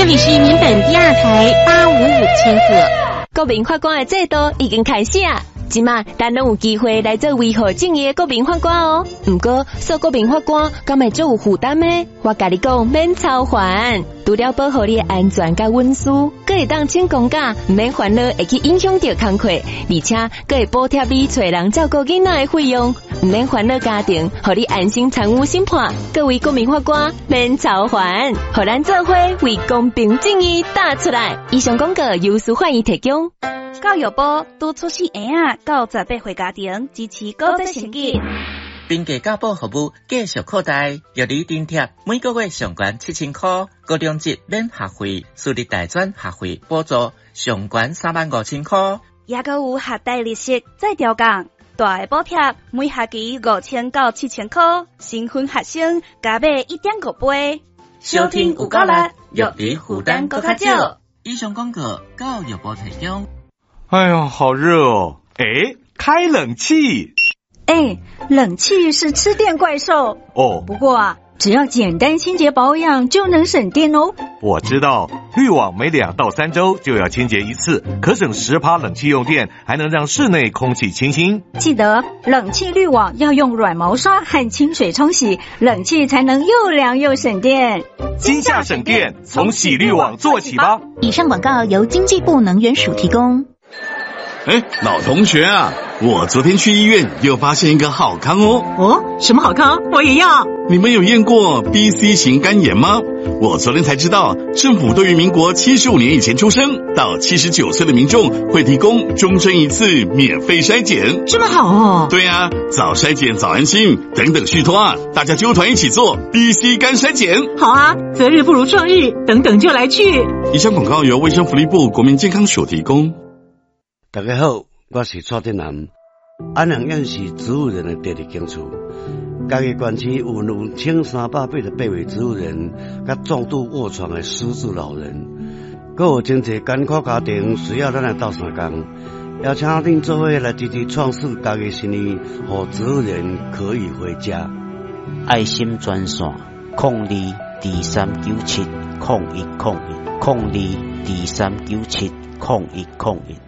里是民本第2台855千赫。 国民法官的制度已经开始啊！即马咱拢有机会来做维护正义的国民法官哦。不过做国民法官敢会做有负担呢？我甲你讲，免操烦，除了保护你的安全甲隐私，佫会当请公假，唔免烦恼会去影响到工课，而且佫会补贴你找人照顾囡仔的费用，唔免烦恼家庭，互你安心参与审判。各位国民法官免操烦，互咱做伙为公平正义打出来。以上广告由司法院提供。 教育部拄出世婴仔到18岁家庭支持高职成绩。 并家教保服务继续扩大，药理津贴每个月上悬7000块，高中级免学费，私立大专学费补助上悬35000块， 也佮有学贷利息再调降，大的补贴每学期5000到7000块，新婚学生加买1.5倍。 收听有够力，药理负担更较少。以上广告教育部提供。 哎呦，好热哦！开冷气。 冷气是吃电怪兽哦。 不过啊，只要简单清洁保养就能省电哦。 我知道，滤网每2到3周就要清洁一次，可省10%冷气用电，还能让室内空气清新。 记得冷气滤网要用软毛刷和清水冲洗，冷气才能又凉又省电。 今夏省电，从洗滤网做起吧。 以上广告由经济部能源署提供。 老同学啊，我昨天去医院又发现一个好康哦。 哦，什么好康？我也要。 你们有验过 BC 型肝炎吗？我昨天才知道，政府对于民国75年以前出生到79岁的民众会提供终身一次免费筛检。 这么好哦。 对啊，早筛检早安心，等等续托啊，大家揪团一起做 BC 肝筛检。 好啊，择日不如撞日，等等就来去。 以上广告由卫生福利部国民健康署提供。 大家好，我是蔡振南。安阳县是植物人的第2警处，嘉义县区有1388位植物人，甲重度卧床的失智老人，还有真侪艰苦家庭需要咱来斗相共，邀请恁做伙来支持创世嘉义新义，让植物人可以回家。 爱心专线02239701010223970101。